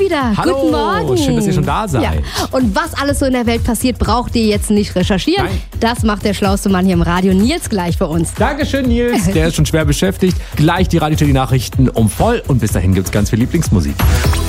wieder. Hallo, guten Morgen. Schön, dass ihr schon da seid. Ja. Und was alles so in der Welt passiert, braucht ihr jetzt nicht recherchieren. Nein. Das macht der schlauste Mann hier im Radio, Nils, gleich für uns. Dankeschön, Nils. Der ist schon schwer beschäftigt. Gleich die Radio-Nachrichten um voll und bis dahin gibt's ganz viel Lieblingsmusik.